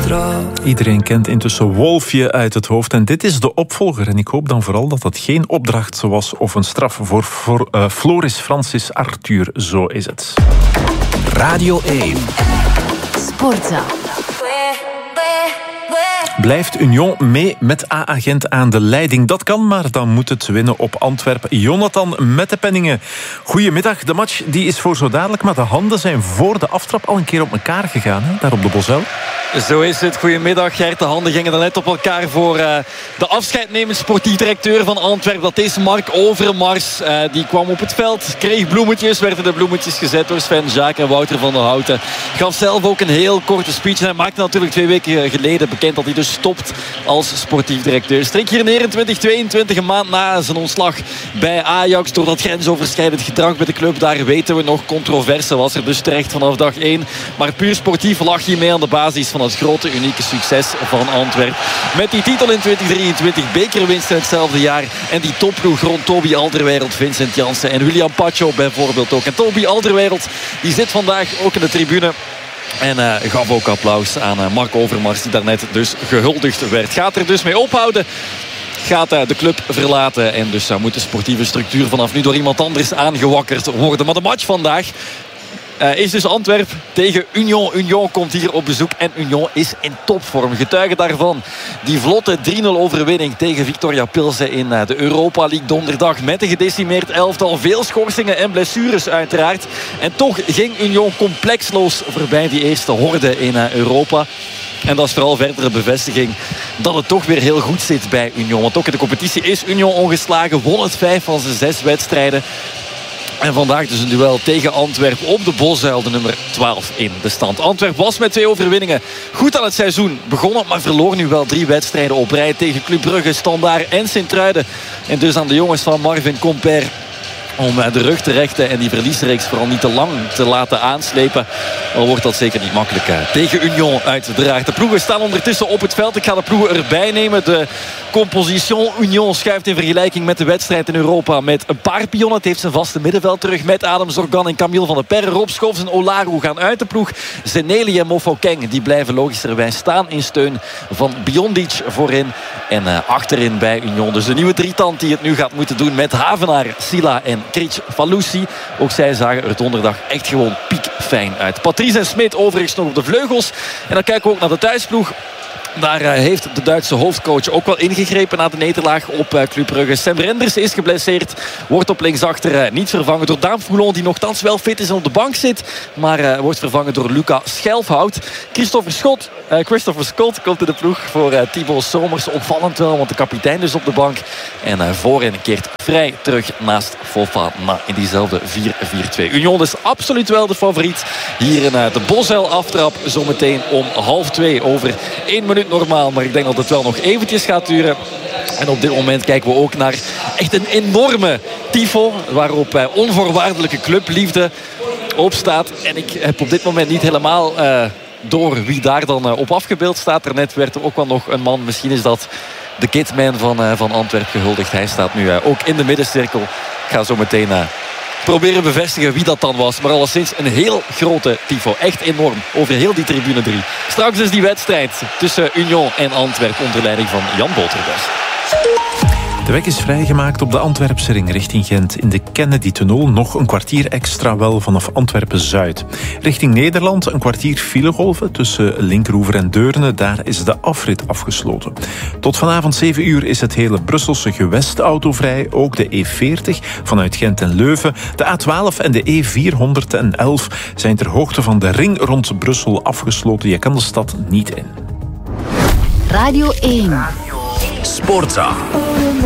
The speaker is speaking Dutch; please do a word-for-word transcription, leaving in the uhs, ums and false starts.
Iedereen kent intussen Wolfje uit het hoofd. En dit is de opvolger. En ik hoop dan vooral dat dat geen opdracht was of een straf voor, voor uh, Floris Francis Arthur. Zo is het. Radio één. Sportza. Blijft Union mee met A-agent aan de leiding? Dat kan, maar dan moet het winnen op Antwerpen. Jonathan met de penningen. Goedemiddag. De match die is voor zo dadelijk, maar de handen zijn voor de aftrap al een keer op elkaar gegaan, hè? Daar op de Bosuil. Zo is het. Goedemiddag, Gert. De handen gingen er net op elkaar voor uh, de afscheidnemend sportief directeur van Antwerpen. Dat is Mark Overmars. Uh, die kwam op het veld, kreeg bloemetjes. Werden de bloemetjes gezet door Sven Jaak en Wouter van der Houten. Gaf zelf ook een heel korte speech. En hij maakte natuurlijk twee weken geleden bekend dat hij dus stopt als sportief directeur. Strik hier neer in twintig tweeëntwintig, een maand na zijn ontslag bij Ajax. Door dat grensoverschrijdend gedrag bij de club, daar weten we nog. Controverse was er dus terecht vanaf dag één. Maar puur sportief lag hij mee aan de basis van het grote, unieke succes van Antwerpen. Met die titel in twintig drieëntwintig, bekerwinst in hetzelfde jaar. En die topploeg rond Toby Alderweireld, Vincent Janssen en William Pacho bijvoorbeeld ook. En Toby Alderweireld, die zit vandaag ook in de tribune. En uh, gaf ook applaus aan uh, Mark Overmars, die daarnet dus gehuldigd werd. Gaat er dus mee ophouden. Gaat uh, de club verlaten. En dus uh, moet de sportieve structuur vanaf nu door iemand anders aangewakkerd worden. Maar de match vandaag Uh, is dus Antwerpen tegen Union. Union komt hier op bezoek en Union is in topvorm. Getuige daarvan die vlotte drie nul overwinning tegen Victoria Pilsen in uh, de Europa League donderdag. Met een gedecimeerd elftal. Veel schorsingen en blessures uiteraard. En toch ging Union complexloos voorbij die eerste horde in uh, Europa. En dat is vooral verdere bevestiging dat het toch weer heel goed zit bij Union. Want ook in de competitie is Union ongeslagen. Won het vijf van zijn zes wedstrijden. En vandaag dus een duel tegen Antwerpen op de Bosuil, de nummer twaalf in de stand. Antwerpen was met twee overwinningen goed aan het seizoen begonnen, maar verloor nu wel drie wedstrijden op rij tegen Club Brugge, Standaard en Sint-Truiden. En dus aan de jongens van Marvin Comper om de rug te rechten en die verliesreeks vooral niet te lang te laten aanslepen. Al wordt dat zeker niet makkelijk tegen Union uiteraard. De ploegen staan ondertussen op het veld. Ik ga de ploegen erbij nemen. De composition Union schuift in vergelijking met de wedstrijd in Europa met een paar pionnen. Het heeft zijn vaste middenveld terug met Adam Zorgan en Camille van der Perre. Rob Schoofs en Olaru gaan uit de ploeg. Zeneli en Mofo Keng die blijven logischerwijs staan in steun van Biondic voorin. En uh, achterin bij Union. Dus de nieuwe drietand die het nu gaat moeten doen met Havenaar, Silla en Kric Falusi. Ook zij zagen er donderdag echt gewoon piekfijn uit. Patrice en Smit overigens nog op de vleugels. En dan kijken we ook naar de thuisploeg. Daar uh, heeft de Duitse hoofdcoach ook wel ingegrepen na de nederlaag op uh, Club Brugge. Sam Renders is geblesseerd. Wordt op linksachter uh, niet vervangen door Daan Foulon, die nogthans wel fit is en op de bank zit. Maar uh, wordt vervangen door Luca Schelfhout. Christopher Scott, uh, Christopher Scott komt in de ploeg voor uh, Thibaut Somers. Opvallend wel, want de kapitein dus op de bank. En uh, voorin keert vrij terug naast Fofana in diezelfde vier vier twee. Union is absoluut wel de favoriet. Hier in uh, de Bosuil aftrap zometeen om half twee over één minuut normaal. Maar ik denk dat het wel nog eventjes gaat duren. En op dit moment kijken we ook naar echt een enorme tifo. Waarop uh, onvoorwaardelijke clubliefde op staat. En ik heb op dit moment niet helemaal uh, door wie daar dan uh, op afgebeeld staat. Daarnet werd er ook wel nog een man. Misschien is dat de Kidman van, uh, van Antwerpen gehuldigd. Hij staat nu uh, ook in de middencirkel. Ik ga zo meteen uh, proberen bevestigen wie dat dan was. Maar alleszins een heel grote tifo. Echt enorm. Over heel die tribune drie. Straks is die wedstrijd tussen Union en Antwerpen onder leiding van Jan Boterberg. De weg is vrijgemaakt op de Antwerpse ring richting Gent. In de Kennedy-tunnel nog een kwartier extra wel vanaf Antwerpen-Zuid. Richting Nederland een kwartier filegolven tussen Linkeroever en Deurne. Daar is de afrit afgesloten. Tot vanavond zeven uur is het hele Brusselse gewest autovrij. Ook de E veertig vanuit Gent en Leuven. De A twaalf en de E vierhonderdelf zijn ter hoogte van de ring rond Brussel afgesloten. Je kan de stad niet in. Radio één. Sportza.